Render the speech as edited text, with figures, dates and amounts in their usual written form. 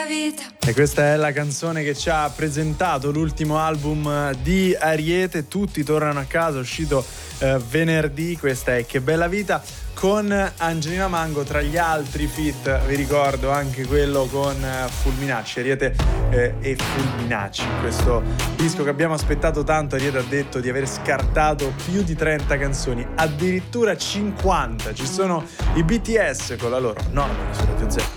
bella vita. E questa è la canzone che ci ha presentato l'ultimo album di Ariete, Tutti tornano a casa, uscito venerdì. Questa è Che bella vita, con Angelina Mango tra gli altri feat. Vi ricordo anche quello con Fulminacci, Ariete e Fulminacci, questo disco che abbiamo aspettato tanto. Ariete ha detto di aver scartato più di 30 canzoni, addirittura 50. Ci sono i BTS con la loro Normal su Radio Zero.